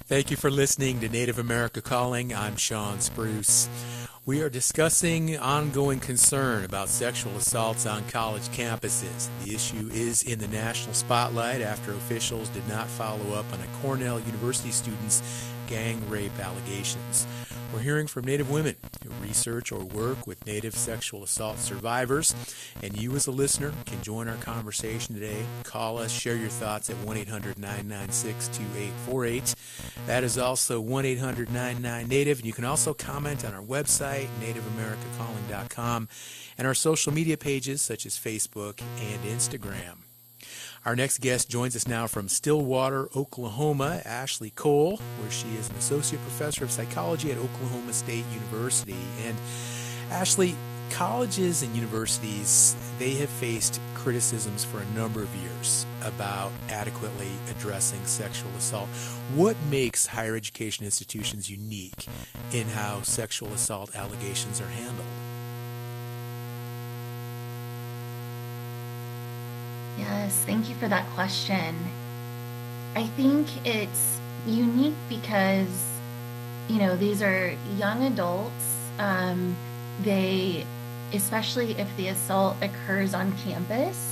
Thank you for listening to Native America Calling. I'm Sean Spruce. We are discussing ongoing concern about sexual assaults on college campuses. The issue is in the national spotlight after officials did not follow up on a Cornell University student's gang rape allegations. We're hearing from Native women who research or work with Native sexual assault survivors, and you as a listener can join our conversation today. Call us, share your thoughts at 1-800-996-2848. That is also 1-800-99-NATIVE, and you can also comment on our website, nativeamericacalling.com, and our social media pages such as Facebook and Instagram. Our next guest joins us now from Stillwater, Oklahoma, Ashley Cole, where she is an associate professor of psychology at Oklahoma State University. And Ashley, colleges and universities, they have faced criticisms for a number of years about adequately addressing sexual assault. What makes higher education institutions unique in how sexual assault allegations are handled? Yes, thank you for that question. I think it's unique because, these are young adults. They, especially if the assault occurs on campus,